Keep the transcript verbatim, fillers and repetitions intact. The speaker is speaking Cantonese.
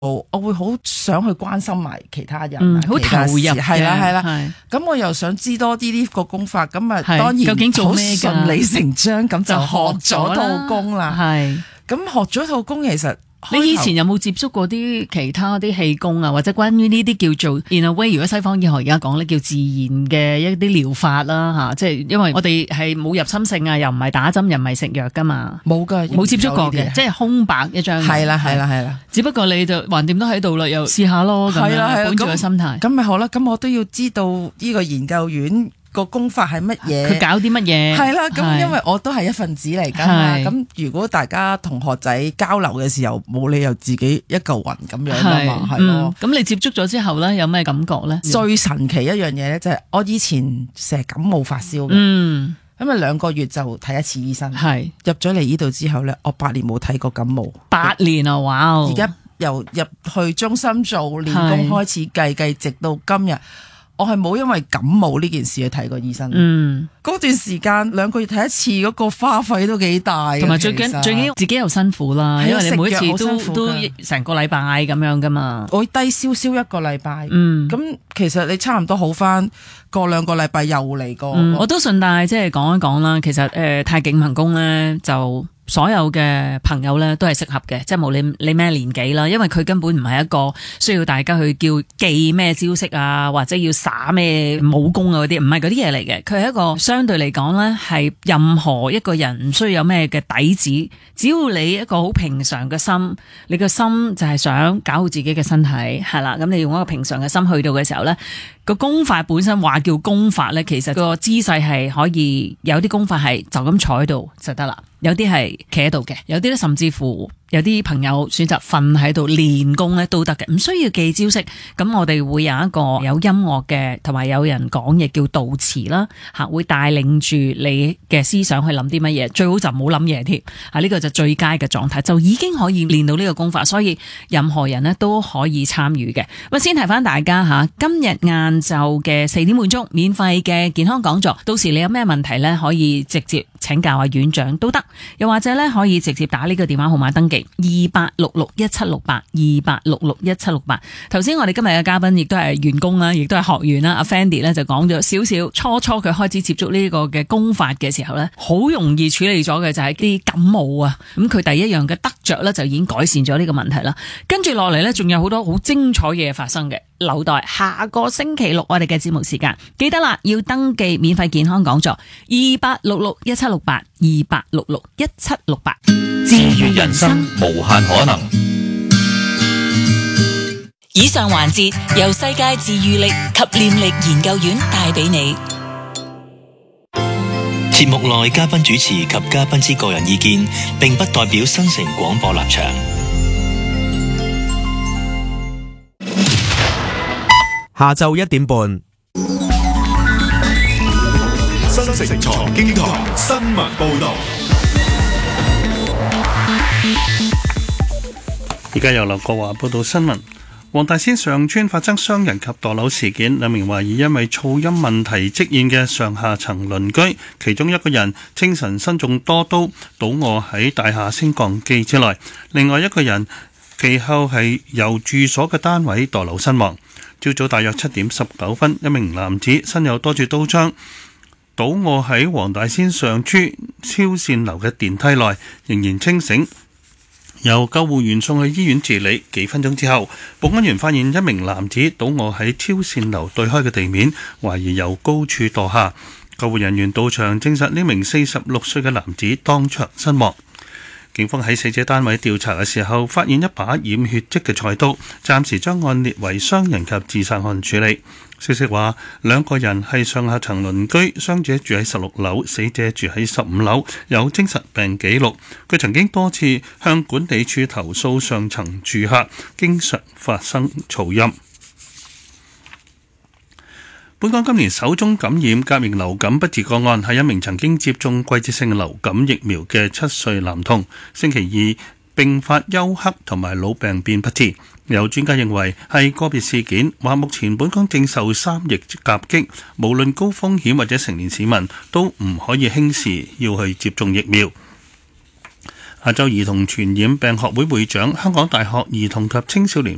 我會好想去關心埋其他人， 嗯，好投入嘅， 係啦係啦。咁我又想知多啲呢個功法，咁啊當然究竟做咩㗎？ 好順理成章咁就學咗套功啦。 係咁學咗套功，其實你以前有冇接觸過啲其他啲氣功啊，或者關於呢啲叫做 in a way， 如果西方醫學而家講咧叫自然嘅一啲療法啦吓，即係因為我哋係冇入侵性啊，又唔係打針，又唔係食藥噶嘛， 冇噶， 冇接觸過嘅，即係空白一張。 係啦係啦係啦， 只不過你就橫掂都喺度啦，又試下咯，咁樣本住個心態。 咁咪好啦，咁我都要知道呢個研究院個功法係乜嘢？ 佢搞啲乜嘢？ 係啦，咁因為我都係一份子嚟㗎嘛。咁如果大家同學仔交流嘅時候，冇理由自己一嚿雲咁樣㗎嘛，係咯。咁、 嗯、你接觸咗之後咧，有咩感覺咧？ 最神奇一樣嘢咧，就係我以前成日感冒發燒嘅， 嗯， 咁啊兩個月就睇一次醫生。 係入咗嚟呢度之後咧，我八年冇睇過感冒。 八年啊，哇！ 而家由入去中心做練功開始計計，直到今日。我係冇因為感冒呢件事去睇過醫生。嗯，嗰段時間兩個月睇一次，嗰個花費都幾大， 同埋最緊最緊要自己又辛苦啦，因為你每一次都都成個禮拜咁樣噶嘛。我低燒燒一個禮拜，嗯，咁其實你差唔多好翻，過兩個禮拜又嚟過。嗯、我都順帶即係講一講啦。其實誒、呃、太極行功咧就。所有嘅朋友咧都係適合嘅，即係無論你咩年紀啦，因為佢根本唔係一個需要大家去叫記咩招式啊，或者要耍咩武功啊嗰啲，唔係嗰啲嘢嚟嘅。佢係一個相對嚟講咧，係任何一個人唔需要有咩嘅底子，只要你一個好平常嘅心，你個心就係想搞好自己嘅身體，係啦，咁你用一個平常嘅心去到嘅時候咧，個功法本身話叫功法咧，其實個姿勢係可以有啲功法係就咁坐喺度就得啦。有啲係企喺度嘅，有啲咧甚至乎有啲朋友選擇瞓喺度練功咧都得嘅，唔需要記招式。咁我哋會有一個有音樂嘅，同埋有人講嘢叫導詞啦，吓會帶領住你嘅思想去諗啲乜嘢，最好就唔好諗嘢添。啊，呢個就最佳嘅狀態，就已經可以練到呢個功法，所以任何人咧都可以參與嘅。咁先提翻大家吓，今日晏晝嘅四點半鐘免費嘅健康講座，到時你有咩問題咧，可以直接請教下院長都得。又或者咧可以直接打呢個電話號碼登記二八六六一七六八二八六六一七六八。頭先我哋今日嘅嘉賓亦都係員工啦，亦都係學員啦。阿 Fendi 咧就講咗少少，初初佢開始接觸呢個嘅功法嘅時候咧，好容易處理咗嘅就係啲感冒啊。咁佢第一樣嘅得着咧就已經改善咗呢個問題啦。跟住落嚟咧，仲有好多好精彩嘅嘢發生嘅，留待下個星期六我哋嘅節目時間。記得啦，要登記免費健康講座二八六六一七六八二八六六一七六八。 治癒人生無限可能。 以上環節由世界治癒力及念力研究院帶俾你。 節目內嘉賓主持及嘉賓之個人意見，並不代表新城廣播立場。 下晝一點半， 新城財經台新聞報道。 而家由劉國華報道新聞。黃大仙上村發生傷人及墮樓事件，兩名懷疑因為噪音問題積怨嘅上下層鄰居，其中一個人清晨身中多刀，倒卧喺大廈升降機之內，另外一個人其後係由住所嘅單位墮樓身亡。朝早大約七點十九分，一名男子身有多處刀傷，倒卧喺黃大仙上村超線樓嘅電梯內，仍然清醒，由救護員送去醫院治理。幾分鐘之後，保安員發現一名男子倒卧喺超線樓對開嘅地面，懷疑由高處墮下。救護人員到場證實呢名四十六歲嘅男子當場身亡。警方喺死者單位調查嘅時候，發現一把染血跡嘅菜刀，暫時將案列為傷人及自殺案處理。消息話，兩個人係上下層鄰居，傷者住喺十六樓，死者住喺十五樓，有精神病記錄。佢曾經多次向管理處投訴上層住客經常發生噪音。本港今年首宗感染甲型流感不治個案係一名曾經接種季節性流感疫苗嘅七歲男童，星期二並發休克同埋腦病變不治。有專家認為係個別事件，話目前本港正受三疫夾擊，無論高風險或者成年市民都唔可以輕視要去接種疫苗。亞洲兒童傳染病學會會長、香港大學兒童及青少年